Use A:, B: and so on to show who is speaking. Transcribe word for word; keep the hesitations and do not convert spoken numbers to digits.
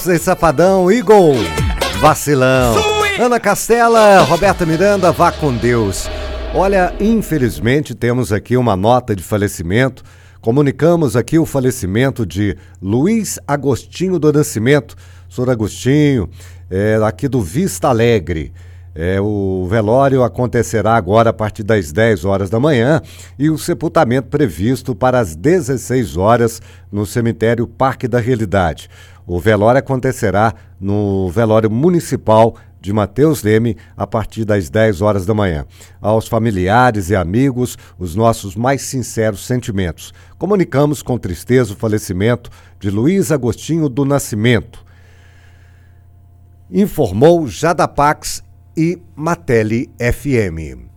A: Sem Safadão, Eagle, Vacilão. Ana Castela, Roberta Miranda, vá com Deus. Olha, infelizmente temos aqui uma nota de falecimento. Comunicamos aqui o falecimento de Luiz Agostinho do Nascimento. Senhor Agostinho, é, aqui do Vista Alegre. É, o velório acontecerá agora a partir das dez horas da manhã e o sepultamento previsto para as dezesseis horas no cemitério Parque da Realidade. O velório acontecerá no velório municipal de Mateus Leme a partir das dez horas da manhã. Aos familiares e amigos, os nossos mais sinceros sentimentos. Comunicamos com tristeza o falecimento de Luiz Agostinho do Nascimento. Informou Jadapax e Mateli F M.